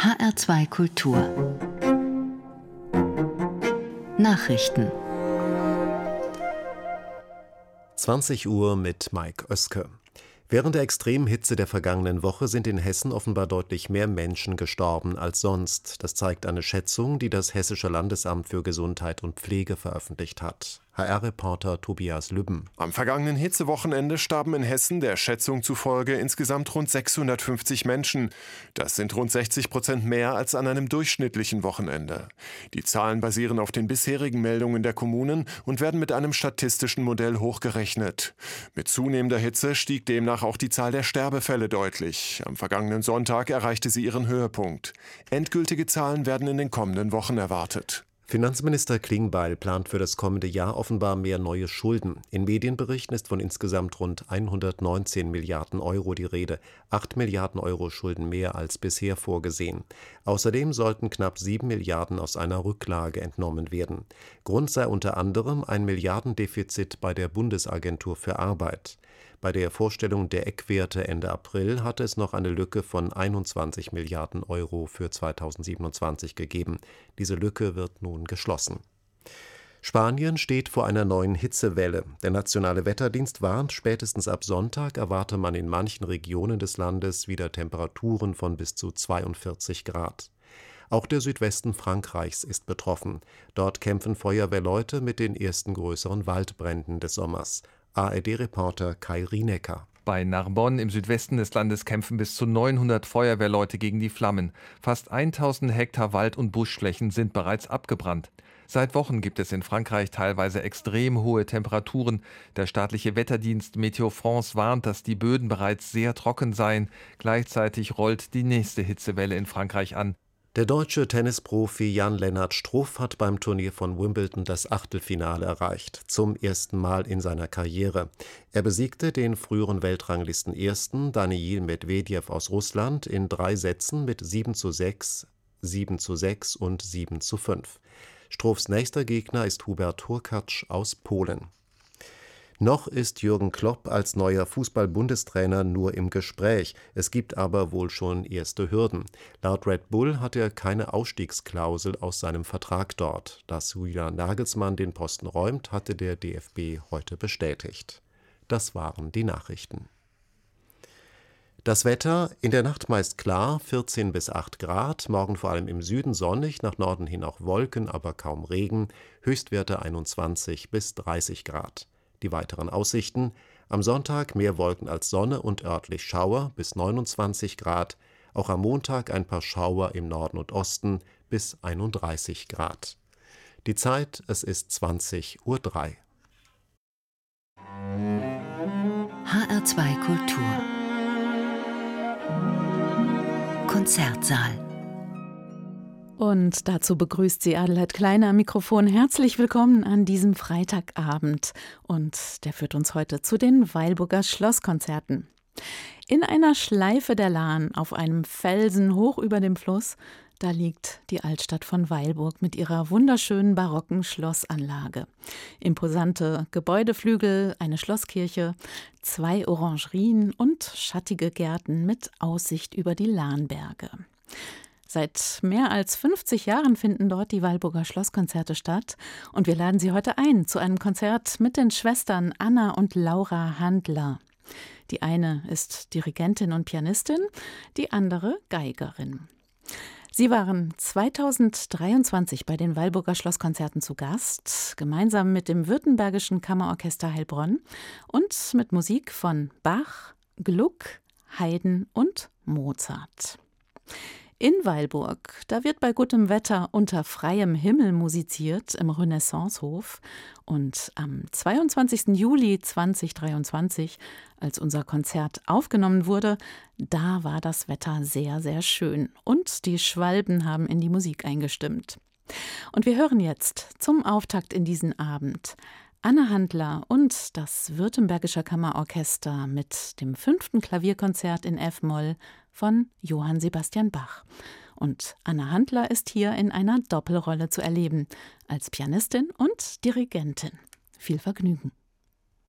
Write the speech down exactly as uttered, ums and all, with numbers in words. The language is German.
H R zwei Kultur Nachrichten zwanzig Uhr mit Mike Oeske. Während der extremen Hitze der vergangenen Woche sind in Hessen offenbar deutlich mehr Menschen gestorben als sonst. Das zeigt eine Schätzung, die das Hessische Landesamt für Gesundheit und Pflege veröffentlicht hat. H R-Reporter Tobias Lübben. Am vergangenen Hitzewochenende starben in Hessen der Schätzung zufolge insgesamt rund sechshundertfünfzig Menschen. Das sind rund sechzig Prozent mehr als an einem durchschnittlichen Wochenende. Die Zahlen basieren auf den bisherigen Meldungen der Kommunen und werden mit einem statistischen Modell hochgerechnet. Mit zunehmender Hitze stieg demnach auch die Zahl der Sterbefälle deutlich. Am vergangenen Sonntag erreichte sie ihren Höhepunkt. Endgültige Zahlen werden in den kommenden Wochen erwartet. Finanzminister Klingbeil plant für das kommende Jahr offenbar mehr neue Schulden. In Medienberichten ist von insgesamt rund hundertneunzehn Milliarden Euro die Rede, acht Milliarden Euro Schulden mehr als bisher vorgesehen. Außerdem sollten knapp sieben Milliarden aus einer Rücklage entnommen werden. Grund sei unter anderem ein Milliardendefizit bei der Bundesagentur für Arbeit. Bei der Vorstellung der Eckwerte Ende April hatte es noch eine Lücke von einundzwanzig Milliarden Euro für zweitausendsiebenundzwanzig gegeben. Diese Lücke wird nun geschlossen. Spanien steht vor einer neuen Hitzewelle. Der Nationale Wetterdienst warnt, spätestens ab Sonntag erwarte man in manchen Regionen des Landes wieder Temperaturen von bis zu zweiundvierzig Grad. Auch der Südwesten Frankreichs ist betroffen. Dort kämpfen Feuerwehrleute mit den ersten größeren Waldbränden des Sommers. A R D-Reporter Kai Rienecker. Bei Narbonne im Südwesten des Landes kämpfen bis zu neunhundert Feuerwehrleute gegen die Flammen. Fast tausend Hektar Wald- und Buschflächen sind bereits abgebrannt. Seit Wochen gibt es in Frankreich teilweise extrem hohe Temperaturen. Der staatliche Wetterdienst Météo France warnt, dass die Böden bereits sehr trocken seien. Gleichzeitig rollt die nächste Hitzewelle in Frankreich an. Der deutsche Tennisprofi Jan-Lennart Struff hat beim Turnier von Wimbledon das Achtelfinale erreicht, zum ersten Mal in seiner Karriere. Er besiegte den früheren Weltranglistenersten Daniil Medvedev aus Russland in drei Sätzen mit sieben zu sechs, sieben zu sechs und sieben zu fünf. Struffs nächster Gegner ist Hubert Hurkacz aus Polen. Noch ist Jürgen Klopp als neuer Fußball-Bundestrainer nur im Gespräch. Es gibt aber wohl schon erste Hürden. Laut Red Bull hat er keine Ausstiegsklausel aus seinem Vertrag dort. Dass Julian Nagelsmann den Posten räumt, hatte der D F B heute bestätigt. Das waren die Nachrichten. Das Wetter: in der Nacht meist klar, vierzehn bis acht Grad, morgen vor allem im Süden sonnig, nach Norden hin auch Wolken, aber kaum Regen, Höchstwerte einundzwanzig bis dreißig Grad. Die weiteren Aussichten: am Sonntag mehr Wolken als Sonne und örtlich Schauer bis neunundzwanzig Grad, auch am Montag ein paar Schauer im Norden und Osten bis einunddreißig Grad. Die Zeit: es ist zwanzig Uhr drei. H R zwei Kultur Konzertsaal. Und dazu begrüßt sie Adelheid Kleine am Mikrofon. Herzlich willkommen an diesem Freitagabend. Und der führt uns heute zu den Weilburger Schlosskonzerten. In einer Schleife der Lahn, auf einem Felsen hoch über dem Fluss, da liegt die Altstadt von Weilburg mit ihrer wunderschönen barocken Schlossanlage. Imposante Gebäudeflügel, eine Schlosskirche, zwei Orangerien und schattige Gärten mit Aussicht über die Lahnberge. Seit mehr als fünfzig Jahren finden dort die Weilburger Schlosskonzerte statt und wir laden Sie heute ein zu einem Konzert mit den Schwestern Anna und Laura Handler. Die eine ist Dirigentin und Pianistin, die andere Geigerin. Sie waren zweitausenddreiundzwanzig bei den Weilburger Schlosskonzerten zu Gast, gemeinsam mit dem Württembergischen Kammerorchester Heilbronn und mit Musik von Bach, Gluck, Haydn und Mozart. In Weilburg, da wird bei gutem Wetter unter freiem Himmel musiziert im Renaissancehof. Und am zweiundzwanzigsten Juli zweitausenddreiundzwanzig, als unser Konzert aufgenommen wurde, da war das Wetter sehr, sehr schön. Und die Schwalben haben in die Musik eingestimmt. Und wir hören jetzt zum Auftakt in diesen Abend Anna Handler und das Württembergische Kammerorchester mit dem fünften Klavierkonzert in F-Moll von Johann Sebastian Bach. Und Anna Handler ist hier in einer Doppelrolle zu erleben, als Pianistin und Dirigentin. Viel Vergnügen.